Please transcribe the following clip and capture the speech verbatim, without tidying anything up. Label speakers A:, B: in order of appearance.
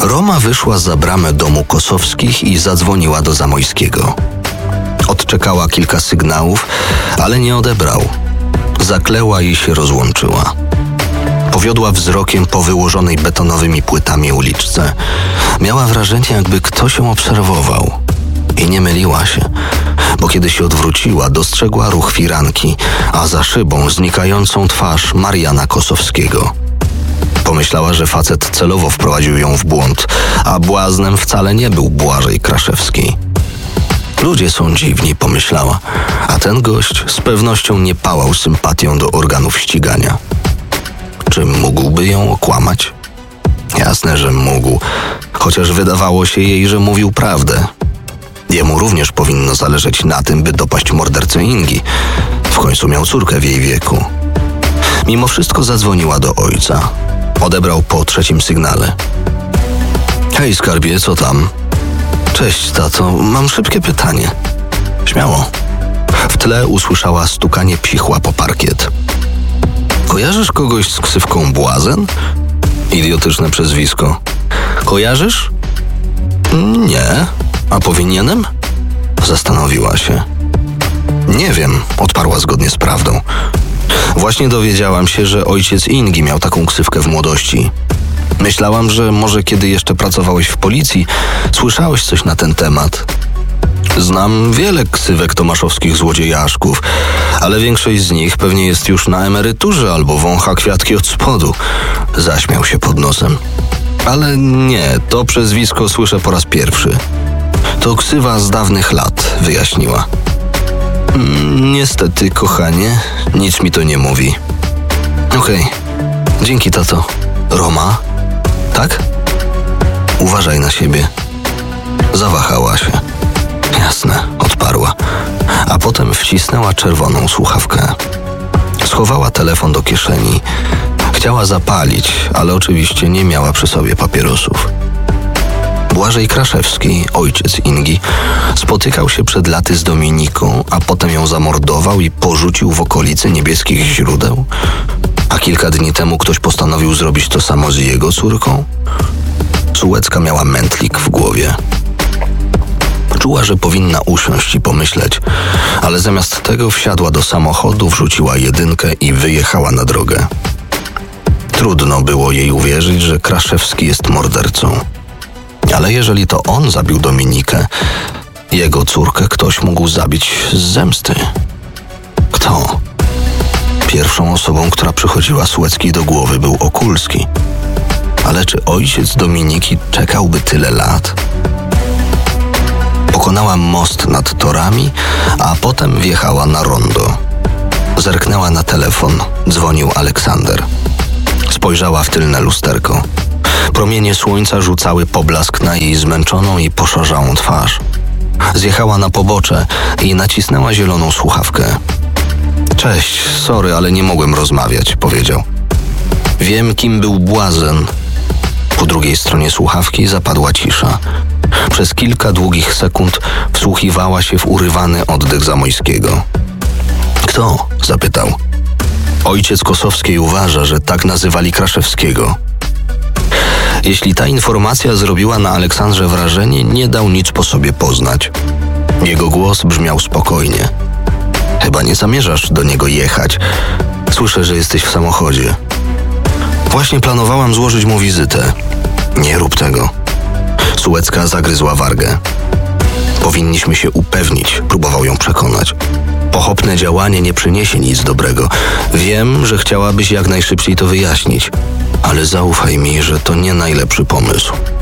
A: Roma wyszła za bramę domu Kosowskich i zadzwoniła do Zamojskiego. Odczekała kilka sygnałów, ale nie odebrał. Zakleła i się rozłączyła. Powiodła wzrokiem po wyłożonej betonowymi płytami uliczce. Miała wrażenie, jakby ktoś ją obserwował. I nie myliła się, bo kiedy się odwróciła, dostrzegła ruch firanki, a za szybą znikającą twarz Mariana Kosowskiego. Pomyślała, że facet celowo wprowadził ją w błąd, a błaznem wcale nie był Błażej Kraszewski. Ludzie są dziwni, pomyślała, a ten gość z pewnością nie pałał sympatią do organów ścigania. Czy mógłby ją okłamać? Jasne, że mógł, chociaż wydawało się jej, że mówił prawdę. Jemu również powinno zależeć na tym, by dopaść mordercę Ingi. W końcu miał córkę w jej wieku. Mimo wszystko zadzwoniła do ojca. Odebrał po trzecim sygnale. Hej, skarbie, co tam? Cześć, tato, mam szybkie pytanie. Śmiało. W tle usłyszała stukanie psichła po parkiet. Kojarzysz kogoś z ksywką Błazen? Idiotyczne przezwisko. Kojarzysz? Nie. A powinienem? Zastanowiła się. Nie wiem, odparła zgodnie z prawdą. Właśnie dowiedziałam się, że ojciec Ingi miał taką ksywkę w młodości. Myślałam, że może kiedy jeszcze pracowałeś w policji, słyszałeś coś na ten temat. Znam wiele ksywek tomaszowskich złodziejaszków, ale większość z nich pewnie jest już na emeryturze albo wącha kwiatki od spodu. Zaśmiał się pod nosem. Ale nie, to przezwisko słyszę po raz pierwszy. To ksywa z dawnych lat, wyjaśniła. Mm, niestety, kochanie, nic mi to nie mówi. Okej, okay. Dzięki, tato. Roma? Tak? Uważaj na siebie. Zawahała się. Jasne, odparła. A potem wcisnęła czerwoną słuchawkę. Schowała telefon do kieszeni. Chciała zapalić, ale oczywiście nie miała przy sobie papierosów. Błażej Kraszewski, ojciec Ingi, spotykał się przed laty z Dominiką, a potem ją zamordował i porzucił w okolicy Niebieskich Źródeł. A kilka dni temu ktoś postanowił zrobić to samo z jego córką. Sułecka miała mętlik w głowie. Czuła, że powinna usiąść i pomyśleć, ale zamiast tego wsiadła do samochodu, wrzuciła jedynkę i wyjechała na drogę. Trudno było jej uwierzyć, że Kraszewski jest mordercą. Ale jeżeli to on zabił Dominikę, jego córkę ktoś mógł zabić z zemsty. Kto? Pierwszą osobą, która przychodziła Sułeckiej do głowy, był Okulski. Ale czy ojciec Dominiki czekałby tyle lat? Pokonała most nad torami, a potem wjechała na rondo. Zerknęła na telefon. Dzwonił Aleksander. Spojrzała w tylne lusterko. Promienie słońca rzucały poblask na jej zmęczoną i poszarzałą twarz. Zjechała na pobocze i nacisnęła zieloną słuchawkę. Cześć, sorry, ale nie mogłem rozmawiać, powiedział. Wiem, kim był Błazen. Po drugiej stronie słuchawki zapadła cisza. Przez kilka długich sekund wsłuchiwała się w urywany oddech Zamojskiego. Kto? Zapytał. Ojciec Kosowskiej uważa, że tak nazywali Kraszewskiego. Jeśli ta informacja zrobiła na Aleksandrze wrażenie, nie dał nic po sobie poznać. Jego głos brzmiał spokojnie. Chyba nie zamierzasz do niego jechać. Słyszę, że jesteś w samochodzie. Właśnie planowałam złożyć mu wizytę. Nie rób tego. Sułecka zagryzła wargę. Powinniśmy się upewnić, próbował ją przekonać. Pochopne działanie nie przyniesie nic dobrego. Wiem, że chciałabyś jak najszybciej to wyjaśnić, ale zaufaj mi, że to nie najlepszy pomysł.